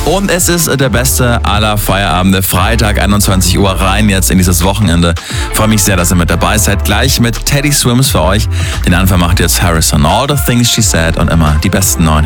Und es ist der beste aller Feierabende. Freitag, 21 Uhr, rein jetzt in dieses Wochenende. Freue mich sehr, dass ihr mit dabei seid. Gleich mit Teddy Swims für euch. Den Anfang macht jetzt Harrison. All the Things She Said und immer die besten neuen Hits.